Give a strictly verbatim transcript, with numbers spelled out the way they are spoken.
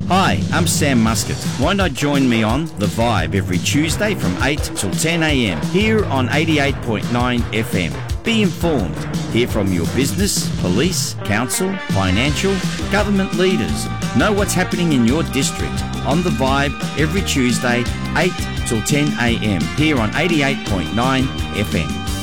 Hi, I'm Sam Muscat. Why not join me on The Vibe every Tuesday from eight till ten a m here on eighty-eight point nine F M. Be informed. Hear from your business, police, council, financial, government leaders. Know what's happening in your district on The Vibe every Tuesday, eight till ten a m here on eighty-eight point nine F M.